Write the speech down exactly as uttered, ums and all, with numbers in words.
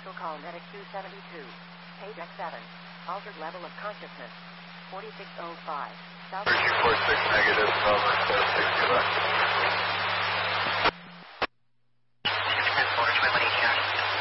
Special call medic two seventy-two. Page X seven. Altered level of consciousness. forty-six oh five. South. three two four six negative, over, six,